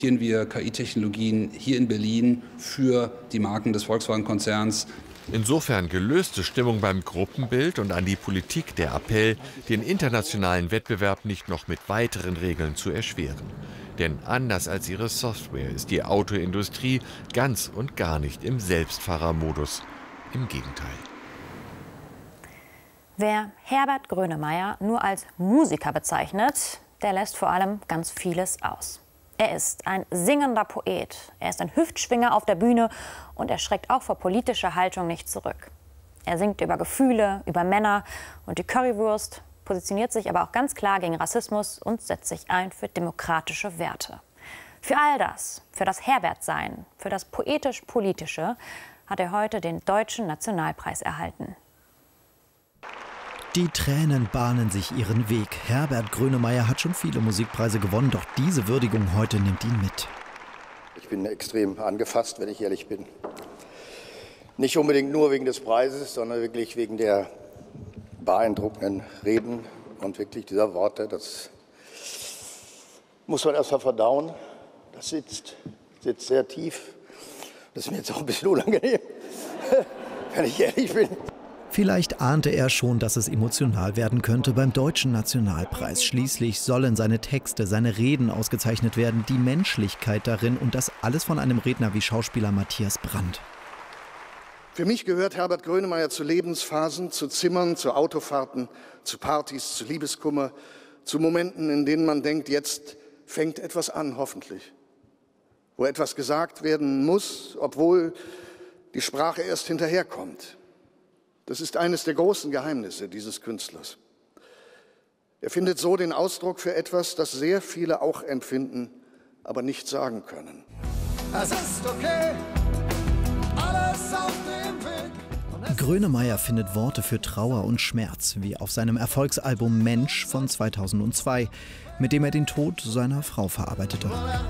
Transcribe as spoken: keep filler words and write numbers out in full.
wir K I-Technologien hier in Berlin für die Marken des Volkswagen-Konzerns. Insofern gelöste Stimmung beim Gruppenbild und an die Politik der Appell, den internationalen Wettbewerb nicht noch mit weiteren Regeln zu erschweren. Denn anders als ihre Software ist die Autoindustrie ganz und gar nicht im Selbstfahrermodus. Im Gegenteil. Wer Herbert Grönemeyer nur als Musiker bezeichnet, der lässt vor allem ganz vieles aus. Er ist ein singender Poet, er ist ein Hüftschwinger auf der Bühne und er schreckt auch vor politischer Haltung nicht zurück. Er singt über Gefühle, über Männer und die Currywurst, positioniert sich aber auch ganz klar gegen Rassismus und setzt sich ein für demokratische Werte. Für all das, für das Herbertsein, für das poetisch-politische, hat er heute den Deutschen Nationalpreis erhalten. Die Tränen bahnen sich ihren Weg. Herbert Grönemeyer hat schon viele Musikpreise gewonnen, doch diese Würdigung heute nimmt ihn mit. Ich bin extrem angefasst, wenn ich ehrlich bin. Nicht unbedingt nur wegen des Preises, sondern wirklich wegen der beeindruckenden Reden und wirklich dieser Worte. Das muss man erst mal verdauen. Das sitzt, sitzt sehr tief. Das ist mir jetzt auch ein bisschen unangenehm, wenn ich ehrlich bin. Vielleicht ahnte er schon, dass es emotional werden könnte beim Deutschen Nationalpreis. Schließlich sollen seine Texte, seine Reden ausgezeichnet werden, die Menschlichkeit darin und das alles von einem Redner wie Schauspieler Matthias Brandt. Für mich gehört Herbert Grönemeyer zu Lebensphasen, zu Zimmern, zu Autofahrten, zu Partys, zu Liebeskummer, zu Momenten, in denen man denkt, jetzt fängt etwas an, hoffentlich. Wo etwas gesagt werden muss, obwohl die Sprache erst hinterherkommt. Das ist eines der großen Geheimnisse dieses Künstlers. Er findet so den Ausdruck für etwas, das sehr viele auch empfinden, aber nicht sagen können. Es ist okay, alles auf dem Weg. Grönemeyer findet Worte für Trauer und Schmerz, wie auf seinem Erfolgsalbum Mensch von zweitausendzwei, mit dem er den Tod seiner Frau verarbeitete.